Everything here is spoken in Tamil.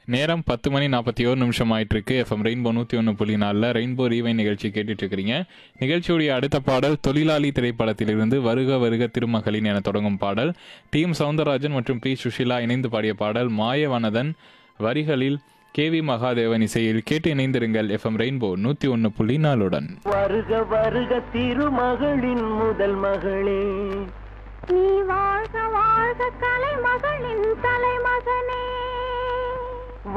நேரம் 10:41 ஆயிட்டிருக்கு. எஃப்எம் ரெயின்போ 101.4 ரெயின்போ ரீவை நிகழ்ச்சி கேட்டுட்டு இருக்கிறீங்க. நிகழ்ச்சியுடைய அடுத்த பாடல் தொழிலாளி திரைப்படத்திலிருந்து வருக வருக திருமகளின் என தொடங்கும் பாடல். டி.எம். சௌந்தரராஜன் மற்றும் பி. சுஷிலா இணைந்து பாடிய பாடல். மாயவனதன் வரிகளில் கே.வி. மகாதேவன் இசையில் கேட்டு இணைந்திருங்கள் எஃப்எம் ரெயின்போ 101.4 வருக வருக திருமகளின் முதல் மகளே, நீ வாழ்க வாழ்க கலைமகளின் தலைமகனே.